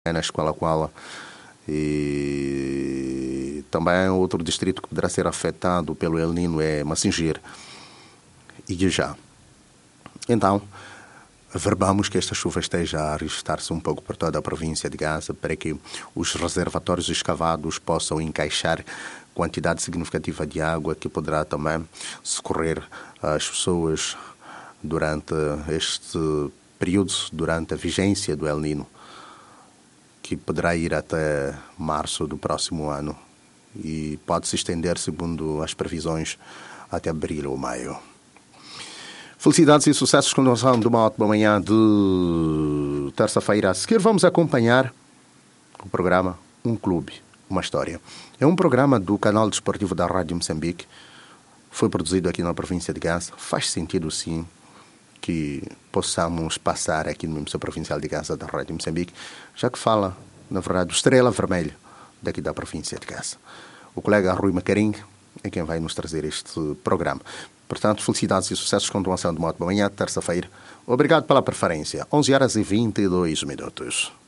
na Escola Quala. E também outro distrito que poderá ser afetado pelo El Niño é Massinjir e Guijá. Então, averbamos que esta chuva esteja a registrar-se um pouco por toda a província de Gaza para que os reservatórios escavados possam encaixar quantidade significativa de água que poderá também socorrer as pessoas durante este período, durante a vigência do El Niño, que poderá ir até março do próximo ano e pode se estender, segundo as previsões, até abril ou maio. Felicidades e sucessos com nós de uma ótima manhã de terça-feira. A seguir vamos acompanhar o programa Um Clube, uma História. É um programa do canal desportivo da Rádio Moçambique. Foi produzido aqui na província de Gaza. Faz sentido, sim, que possamos passar aqui no Emissão Provincial de Gaza da Rádio Moçambique, já que fala, na verdade, do Estrela Vermelha daqui da província de Gaza. O colega Rui Macarim é quem vai nos trazer este programa. Portanto, felicidades e sucessos com a continuação de uma ótima manhã, terça-feira. Obrigado pela preferência. 11h22.